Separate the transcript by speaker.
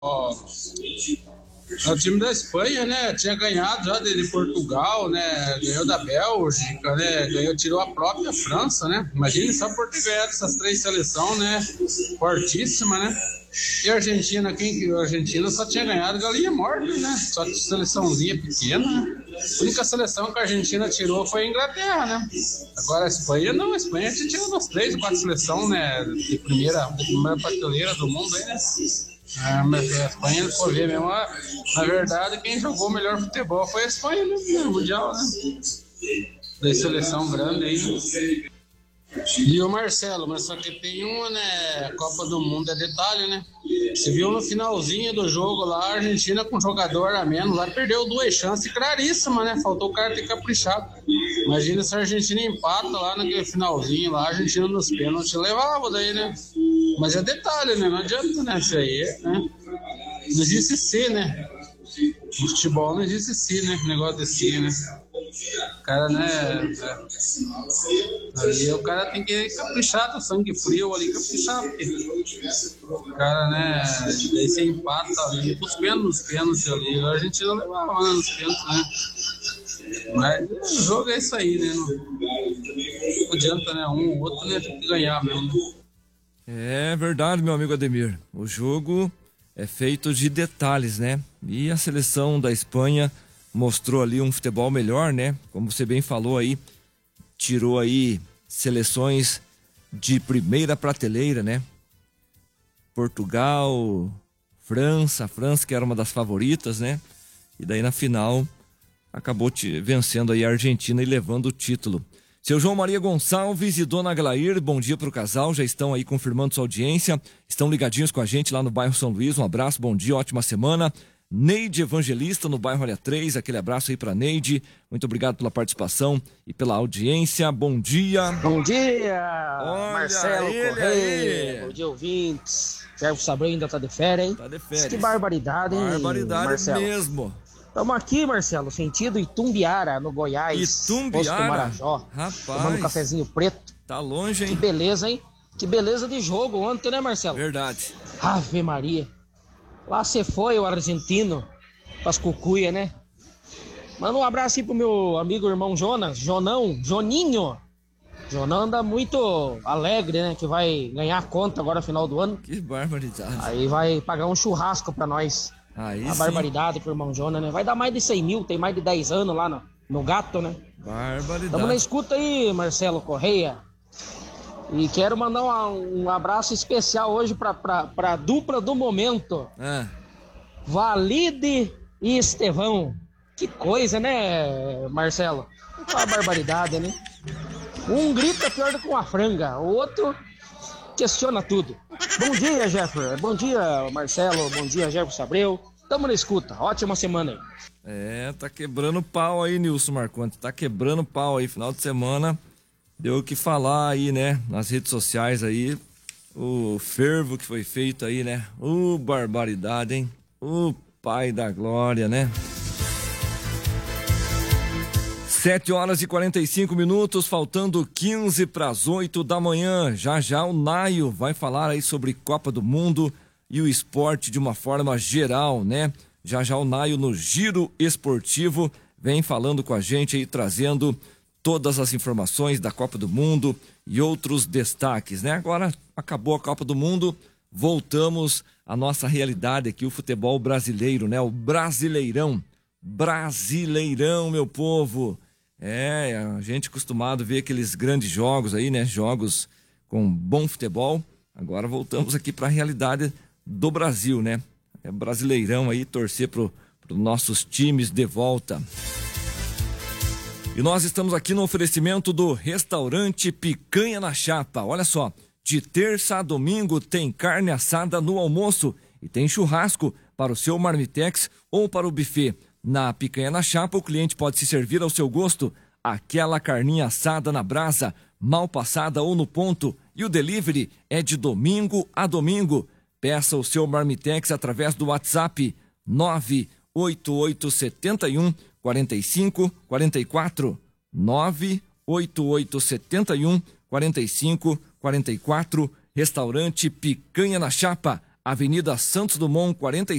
Speaker 1: Ó, o time da Espanha, né, tinha ganhado já de Portugal, né, ganhou da Bélgica, né, tirou a própria França, né, imagine só por ter ganhado essas três seleções, né, fortíssima, né, e a Argentina, a Argentina só tinha ganhado galinha morta, né, só que seleçãozinha pequena, né, a única seleção que a Argentina tirou foi a Inglaterra, né, agora a Espanha não, a Espanha tinha tirado umas 3 ou 4 seleções, né, de primeira prateleira do mundo aí, né. Mas a Espanha, se for ver mesmo, na verdade, quem jogou o melhor futebol foi a Espanha, né? No Mundial, né? Da seleção grande aí. E o Marcelo, mas só que tem uma, né? A Copa do Mundo é detalhe, né? Você viu no finalzinho do jogo lá, a Argentina com um jogador a menos lá, perdeu 2 chances claríssimas, né? Faltou o cara ter caprichado. Imagina se a Argentina empata lá naquele finalzinho lá, a Argentina nos pênaltis levava daí, né? Mas é detalhe, né? Não adianta, né? Isso aí, né? Não existe se, né? No futebol não existe se, né? Negócio de se, né? O cara, né? Aí o cara tem que caprichar, tá sangue frio ali, caprichar, porque o cara, né? Daí você empata ali, nos pênaltis ali. A Argentina levava lá nos pênaltis, né? Mas o jogo é isso aí, né? Não adianta, né? Um ou outro, né? Tem que ganhar mesmo, né?
Speaker 2: É verdade, meu amigo Ademir. O jogo é feito de detalhes, né? E a seleção da Espanha mostrou ali um futebol melhor, né? Como você bem falou aí, tirou aí seleções de primeira prateleira, né? Portugal, França que era uma das favoritas, né? E daí na final acabou vencendo aí a Argentina e levando o título. Seu João Maria Gonçalves e Dona Aglair, bom dia pro casal, já estão aí confirmando sua audiência, estão ligadinhos com a gente lá no bairro São Luís, um abraço, bom dia, ótima semana. Neide Evangelista no bairro Olha 3, aquele abraço aí pra Neide, muito obrigado pela participação e pela audiência, bom dia.
Speaker 3: Bom dia,
Speaker 2: olha
Speaker 3: Marcelo Correia, bom dia ouvintes, Sérgio Sabrão ainda tá de férias, hein?
Speaker 2: Tá de férias.
Speaker 3: Que barbaridade, hein,
Speaker 2: barbaridade
Speaker 3: Marcelo?
Speaker 2: Mesmo.
Speaker 3: Estamos aqui, Marcelo, sentido Itumbiara, no Goiás. Posto Marajó.
Speaker 2: Rapaz.
Speaker 3: Tomando um cafezinho preto.
Speaker 2: Tá longe, hein?
Speaker 3: Que beleza, hein? Que beleza de jogo ontem, né, Marcelo?
Speaker 2: Verdade.
Speaker 3: Ave Maria. Lá você foi, o argentino, pras cucuia, né? Manda um abraço aí pro meu amigo irmão Jonas, Joninho. Jonão anda muito alegre, né? Que vai ganhar a conta agora no final do ano.
Speaker 2: Que barbaridade.
Speaker 3: Aí vai pagar um churrasco pra nós.
Speaker 2: Aí
Speaker 3: a
Speaker 2: sim.
Speaker 3: Barbaridade pro irmão Jonas, né? Vai dar mais de 100 mil, tem mais de 10 anos lá no gato, né?
Speaker 2: Barbaridade.
Speaker 3: Tamo na escuta aí, Marcelo Correia. E quero mandar um abraço especial hoje pra dupla do momento. Valide e Estevão. Que coisa, né, Marcelo? Uma barbaridade, né? Um grita pior do que uma franga, o outro questiona tudo. Bom dia, Jeffer. Bom dia, Marcelo. Bom dia, Jefferson Abreu. Tamo na escuta. Ótima semana aí.
Speaker 2: É, tá quebrando pau aí, Nilson Marconte. Tá quebrando pau aí. Final de semana deu o que falar aí, né? Nas redes sociais aí. O fervo que foi feito aí, né? Barbaridade, hein? Pai da glória, né? 7h45, faltando 15 para as 8 da manhã. Já o Naio vai falar aí sobre Copa do Mundo e o esporte de uma forma geral, né? Já o Naio no Giro Esportivo vem falando com a gente aí, trazendo todas as informações da Copa do Mundo e outros destaques, né? Agora acabou a Copa do Mundo, voltamos à nossa realidade aqui, o futebol brasileiro, né? O Brasileirão, meu povo. É, a gente acostumado a ver aqueles grandes jogos aí, né? Jogos com bom futebol. Agora voltamos aqui para a realidade do Brasil, né? É Brasileirão aí, torcer pro nossos times de volta. E nós estamos aqui no oferecimento do restaurante Picanha na Chapa. Olha só, de terça a domingo tem carne assada no almoço e tem churrasco para o seu marmitex ou para o buffet. Na Picanha na Chapa, o cliente pode se servir ao seu gosto, aquela carninha assada na brasa, mal passada ou no ponto, e o delivery é de domingo a domingo. Peça o seu marmitex através do WhatsApp 98871 4544 98871 4544. Restaurante Picanha na Chapa, Avenida Santos Dumont, 45.